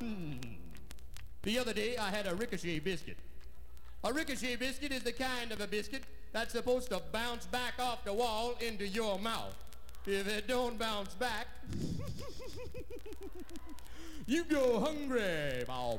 The other day I had a ricochet biscuit. A ricochet biscuit is the kind of a biscuit that's supposed to bounce back off the wall into your mouth. If it don't bounce back, you go hungry. Bow,